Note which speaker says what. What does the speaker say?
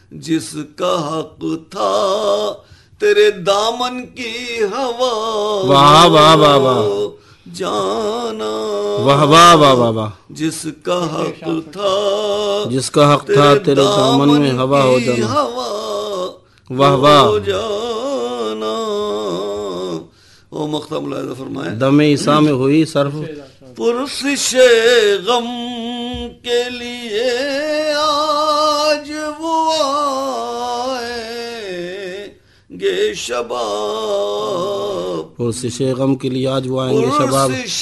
Speaker 1: जिसका हक था तेरे दामन की हवा
Speaker 2: वाह वाह वाह वाह
Speaker 1: जाना,
Speaker 2: वाह वाह वाह वाह वाह।
Speaker 1: जिसका हक था
Speaker 2: जिसका हक था
Speaker 1: तेरे
Speaker 2: तेरे दामन
Speaker 1: दामन
Speaker 2: में हवा हो
Speaker 1: की
Speaker 2: जाना।
Speaker 1: हवा
Speaker 2: वाह
Speaker 1: हो
Speaker 2: वाह।
Speaker 1: जाना। ओ मख्ता मुलाहिजा फरमाए,
Speaker 2: दमे ईसा में हुई सर्फ।
Speaker 1: पुरसिशे गम के लिए आज वो आएंगे शबाब,
Speaker 2: पुरसिशे गम के लिए आज वो आएंगे शबाब।
Speaker 1: पुरसिश